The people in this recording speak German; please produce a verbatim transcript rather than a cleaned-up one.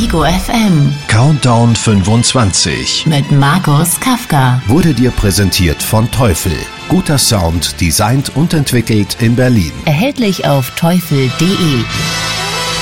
Ego F M. Countdown fünfundzwanzig Mit Markus Kafka. Wurde dir präsentiert von Teufel. Guter Sound, designt und entwickelt in Berlin. Erhältlich auf teufel punkt de.